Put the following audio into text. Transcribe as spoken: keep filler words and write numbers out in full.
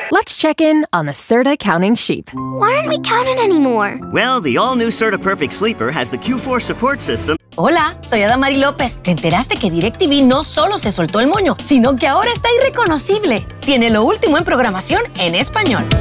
Let's check in on the Serta counting sheep. Why aren't we counting anymore? Well, the all-new Serta Perfect Sleeper has the Q four support system. Hola, soy Adamari López. ¿Te enteraste que DirecTV no solo se soltó el moño, sino que ahora está irreconocible? Tiene lo último en programación en español.